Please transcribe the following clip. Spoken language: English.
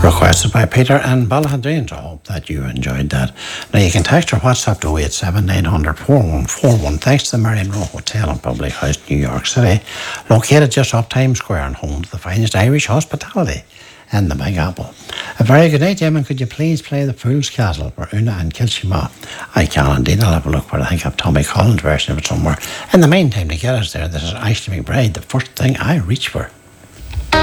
requested by Peter and Ballahadreen. I hope that you enjoyed that. Now you can text or WhatsApp to 087 900 4141 thanks to the Marion Row Hotel and Public House, New York City, located just off Times Square and home to the finest Irish hospitality in the Big Apple. A very good night, Jim, and could you please play the Fool's Castle for Una and Kilshima? I can indeed. I'll have a look, but I think I've Tommy Collins' version of it somewhere. In the meantime, to get us there, this is Ashley McBride, The First Thing I Reach For.